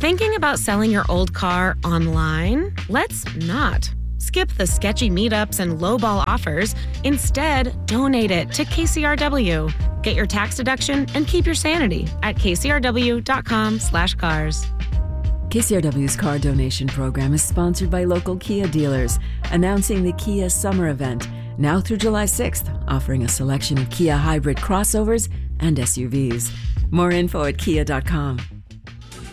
Thinking about selling your old car online? Let's not. Skip the sketchy meetups and lowball offers. Instead, donate it to KCRW. Get your tax deduction and keep your sanity at kcrw.com/cars. KCRW's car donation program is sponsored by local Kia dealers, announcing the Kia Summer Event, now through July 6th, offering a selection of Kia hybrid crossovers and SUVs. More info at kia.com.